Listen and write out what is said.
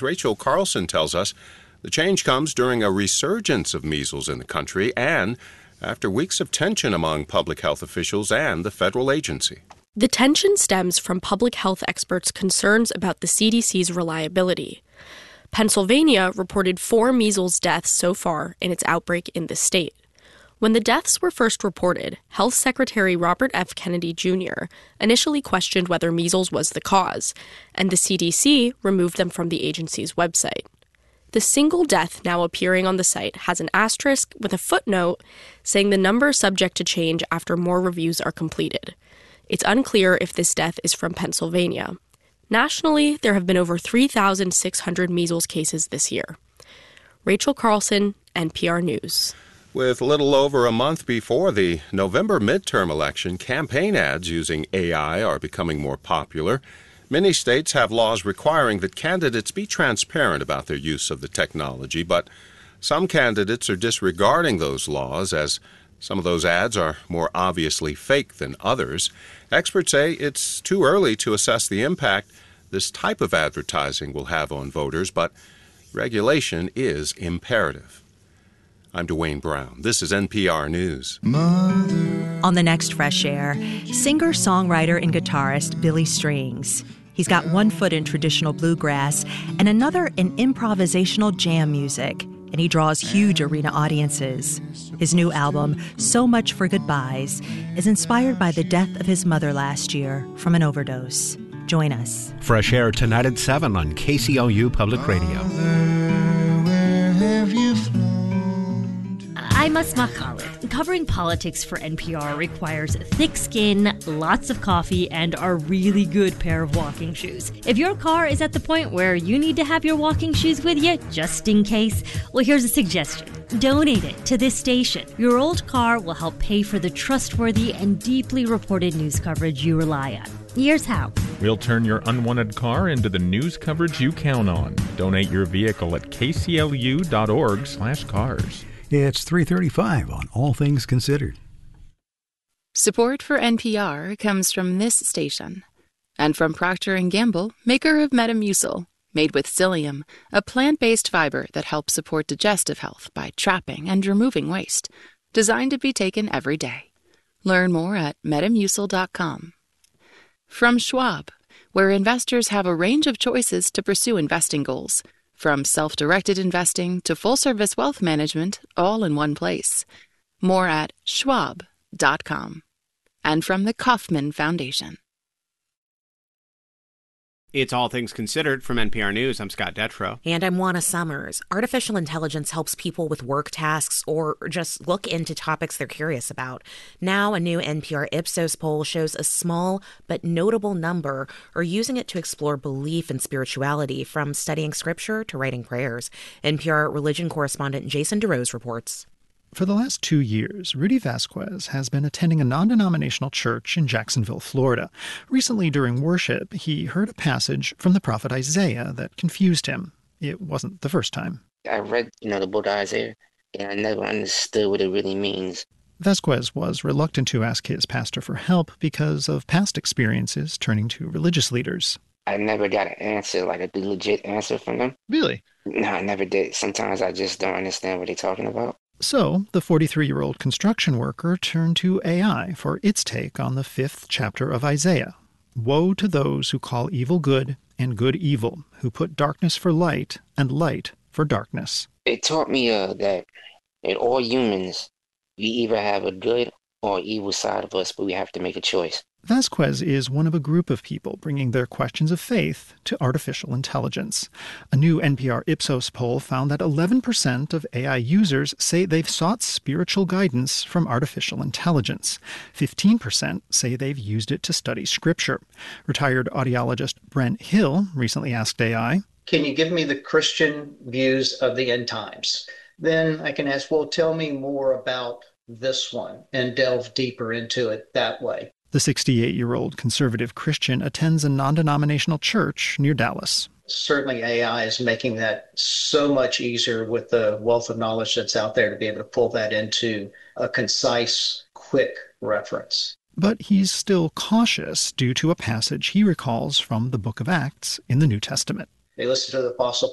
Ads, Rachel Carlson tells us the change comes during a resurgence of measles in the country and after weeks of tension among public health officials and the federal agency. The tension stems from public health experts' concerns about the CDC's reliability. Pennsylvania reported 4 measles deaths so far in its outbreak in the state. When the deaths were first reported, Health Secretary Robert F. Kennedy Jr. initially questioned whether measles was the cause, and the CDC removed them from the agency's website. The single death now appearing on the site has an asterisk with a footnote saying the number is subject to change after more reviews are completed. It's unclear if this death is from Pennsylvania. Nationally, there have been over 3,600 measles cases this year. Rachel Carlson, NPR News. With a little over a month before the November midterm election, campaign ads using AI are becoming more popular. Many states have laws requiring that candidates be transparent about their use of the technology, but some candidates are disregarding those laws as some of those ads are more obviously fake than others. Experts say it's too early to assess the impact this type of advertising will have on voters, but regulation is imperative. I'm Dwayne Brown. This is NPR News. On the next Fresh Air, singer, songwriter, and guitarist Billy Strings. He's got one foot in traditional bluegrass and another in improvisational jam music, and he draws huge arena audiences. His new album, So Much for Goodbyes, is inspired by the death of his mother last year from an overdose. Join us. Fresh Air tonight at 7 on KCOU Public Radio. I'm Asma Khalid. Covering politics for NPR requires thick skin, lots of coffee, and a really good pair of walking shoes. If your car is at the point where you need to have your walking shoes with you, just in case, well, here's a suggestion. Donate it to this station. Your old car will help pay for the trustworthy and deeply reported news coverage you rely on. Here's how. We'll turn your unwanted car into the news coverage you count on. Donate your vehicle at kclu.org/cars. It's 3:35 on All Things Considered. Support for NPR comes from this station and from Procter & Gamble, maker of Metamucil, made with psyllium, a plant-based fiber that helps support digestive health by trapping and removing waste, designed to be taken every day. Learn more at metamucil.com. From Schwab, where investors have a range of choices to pursue investing goals, from self-directed investing to full-service wealth management, all in one place. More at schwab.com. And from the Kauffman Foundation. It's All Things Considered from NPR News. I'm Scott Detrow. And I'm Juana Summers. Artificial intelligence helps people with work tasks or just look into topics they're curious about. Now, a new NPR Ipsos poll shows a small but notable number are using it to explore belief and spirituality, from studying scripture to writing prayers. NPR religion correspondent Jason DeRose reports. For the last 2 years, Rudy Vasquez has been attending a non-denominational church in Jacksonville, Florida. Recently, during worship, he heard a passage from the prophet Isaiah that confused him. It wasn't the first time. I read, the book of Isaiah, and I never understood what it really means. Vasquez was reluctant to ask his pastor for help because of past experiences turning to religious leaders. I never got an answer, like a legit answer from them. Really? No, I never did. Sometimes I just don't understand what they're talking about. So, the 43-year-old construction worker turned to AI for its take on the 5th chapter of Isaiah. Woe to those who call evil good and good evil, who put darkness for light and light for darkness. It taught me that in all humans, we either have a good or evil side of us, but we have to make a choice. Vasquez is one of a group of people bringing their questions of faith to artificial intelligence. A new NPR Ipsos poll found that 11% of AI users say they've sought spiritual guidance from artificial intelligence. 15% say they've used it to study scripture. Retired audiologist Brent Hill recently asked AI, "Can you give me the Christian views of the end times?" Then I can ask, well, tell me more about this one, and delve deeper into it that way. The 68-year-old conservative Christian attends a non-denominational church near Dallas. Certainly AI is making that so much easier with the wealth of knowledge that's out there to be able to pull that into a concise, quick reference. But he's still cautious due to a passage he recalls from the book of Acts in the New Testament. They listened to the Apostle